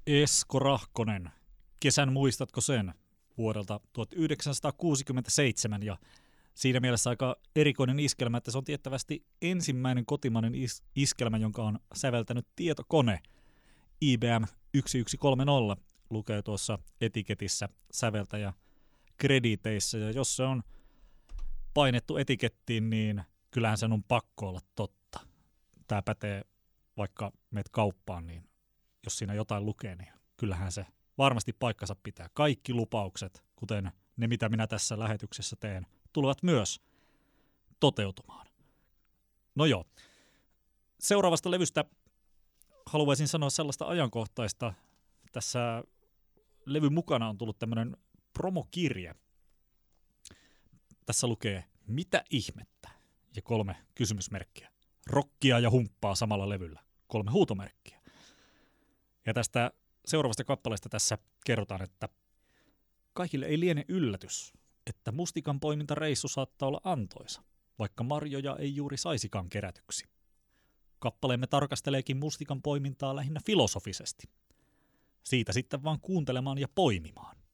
Esko Rahkonen, kesän muistatko sen vuodelta 1967 ja siinä mielessä aika erikoinen iskelmä, että se on tiettävästi ensimmäinen kotimainen iskelmä, jonka on säveltänyt tietokone. IBM 1130 lukee tuossa etiketissä säveltäjä krediteissä ja jos se on painettu etikettiin, niin kyllähän sen on pakko olla totta. Tämä pätee vaikka meet kauppaan, niin jos siinä jotain lukee, niin kyllähän se varmasti paikkansa pitää. Kaikki lupaukset, kuten ne mitä minä tässä lähetyksessä teen, tulevat myös toteutumaan. No joo, seuraavasta levystä haluaisin sanoa sellaista ajankohtaista. Tässä levyn mukana on tullut tämmöinen promokirje. Tässä lukee, mitä ihmettä? Ja 3 kysymysmerkkiä. Rokkia ja humppaa samalla levyllä. 3 huutomerkkiä. Ja tästä seuraavasta kappaleesta tässä kerrotaan, että kaikille ei liene yllätys, että mustikan poimintareissu saattaa olla antoisa, vaikka marjoja ei juuri saisikaan kerätyksi. Kappaleemme tarkasteleekin mustikan poimintaa lähinnä filosofisesti. Siitä sitten vaan kuuntelemaan ja poimimaan.